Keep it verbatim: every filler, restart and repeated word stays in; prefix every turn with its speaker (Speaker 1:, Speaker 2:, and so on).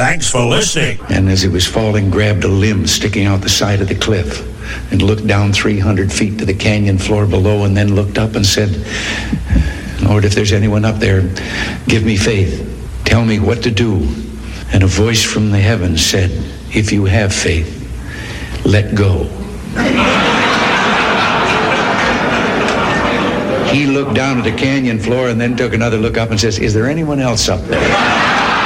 Speaker 1: Thanks for listening.
Speaker 2: And as he was falling, grabbed a limb sticking out the side of the cliff and looked down three hundred feet to the canyon floor below, and then looked up and said, Lord, if there's anyone up there, give me faith. Tell me what to do. And a voice from the heavens said, if you have faith, let go. He looked down at the canyon floor and then took another look up and says, is there anyone else up there?